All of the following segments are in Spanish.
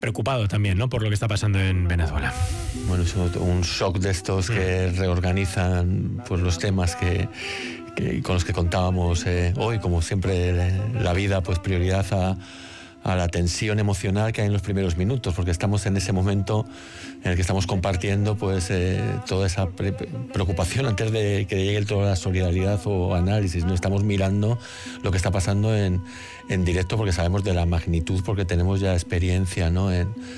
preocupado también, ¿no?, por lo que está pasando en Venezuela. Bueno, es un shock de estos que reorganizan pues los temas que con los que contábamos hoy. Como siempre, la vida, pues prioridad a la tensión emocional que hay en los primeros minutos, porque estamos en ese momento en el que estamos compartiendo pues toda esa preocupación antes de que llegue toda la solidaridad o análisis, ¿no? Estamos mirando lo que está pasando en directo, porque sabemos de la magnitud, porque tenemos ya experiencia, ¿no?,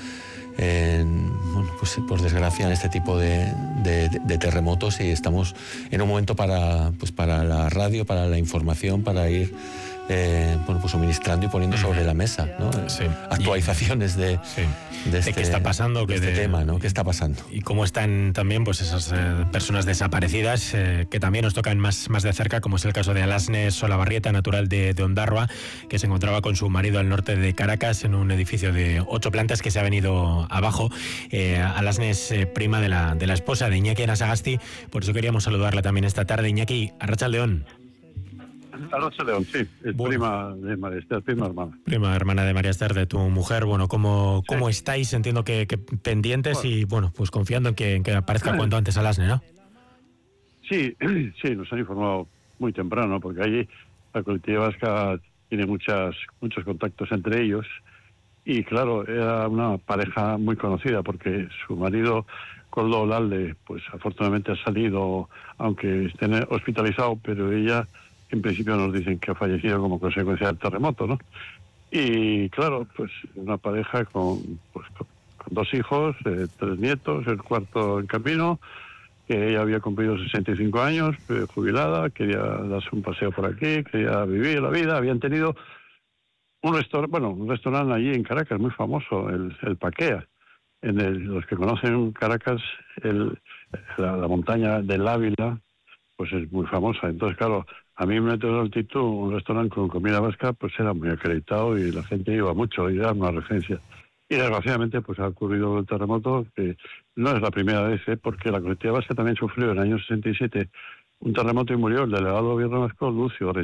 bueno, pues por desgracia en este tipo de terremotos, y estamos en un momento para la radio, para la información, para ir bueno, pues suministrando y poniendo sobre la mesa, ¿no? Sí. Actualizaciones de este, qué está pasando, de este tema, ¿no? ¿Qué está pasando? Y cómo están también pues esas personas desaparecidas que también nos tocan más de cerca, como es el caso de Alasne Solabarrieta, natural de Ondarroa, que se encontraba con su marido al norte de Caracas en un edificio de 8 plantas que se ha venido abajo. Alasne es prima de la esposa de Iñaki Anasagasti, por eso queríamos saludarla también esta tarde. Iñaki, arratsaldeon. Arratsaldeon, sí, es bueno, prima de María Esther, prima hermana. Prima hermana de María Esther, de tu mujer. Bueno, ¿cómo estáis? Entiendo que pendientes, bueno, y bueno, pues confiando en que aparezca cuanto antes Alasne, ¿no? Sí, nos han informado muy temprano, porque allí la colectiva vasca tiene muchos contactos entre ellos, y claro, era una pareja muy conocida, porque su marido, Koldo Olalde, pues afortunadamente ha salido, aunque esté hospitalizado, pero ella en principio nos dicen que ha fallecido como consecuencia del terremoto, ¿no? Y claro, pues una pareja con 2 hijos, 3 nietos, el cuarto en camino, que ella había cumplido 65 años, jubilada, quería darse un paseo por aquí, quería vivir la vida. Habían tenido un restaurante allí en Caracas muy famoso, el Paquea. Los que conocen Caracas, la montaña del Ávila, pues es muy famosa. Entonces, claro, a mí me dio altitud un restaurante con comida vasca, pues era muy acreditado y la gente iba mucho y era una referencia. Y desgraciadamente pues ha ocurrido el terremoto, que no es la primera vez, porque la colectiva vasca también sufrió en el año 67 un terremoto y murió el delegado de gobierno vasco, Lucio